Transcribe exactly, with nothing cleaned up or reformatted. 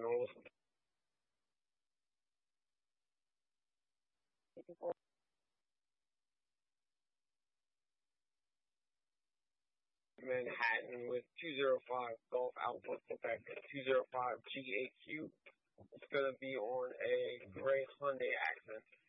Nationals. Manhattan with two oh five Golf Alpha Quebec two oh five G A Q. It's going to be on a gray Hyundai accent.